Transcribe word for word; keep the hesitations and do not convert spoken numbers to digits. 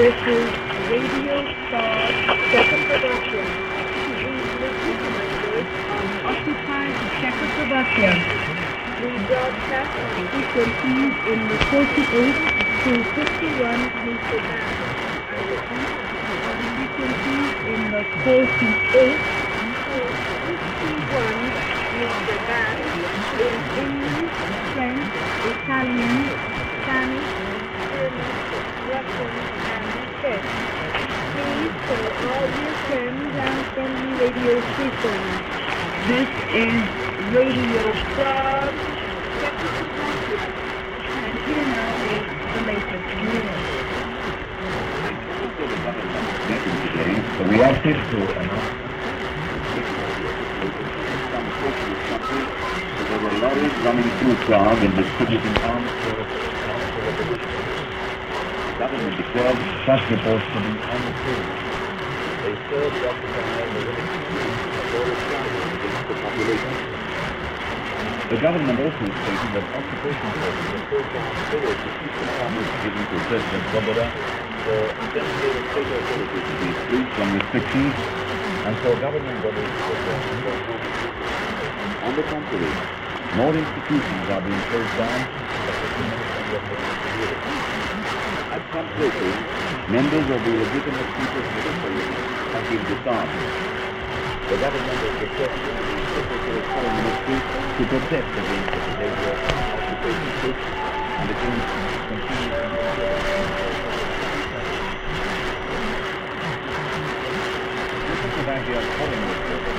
This is Radio Star Czechoslovakia. We listeners on occupied Czechoslovakia. We broadcast on frequencies in the forty-eight to fifty-one meter band. I repeat, on frequencies in the forty-eight to fifty-one meter band in English, French, Italian, Spanish, German, Russian, and Czech. Please tell all your friends and friendly radio stations. This is Radio Frog Czechoslovakia. And here now is the latest news. The reacted to announce there were lorries running through Prague and distributing arms for the government declared such reports to be untrue. They served the occupying the against the population. The government also stated that occupation forces were so far forward to keep the farmers given to President Svoboda for demonstrated state authorities to be freed from restrictions and for government bodies to perform. On the contrary, more institutions are being closed down. At some places, members of the legitimate people's military have been disarmed. The government has requested the Secretary of Foreign Ministry to protest against the behavior of occupation troops and against continuing Czechoslovakia's foreign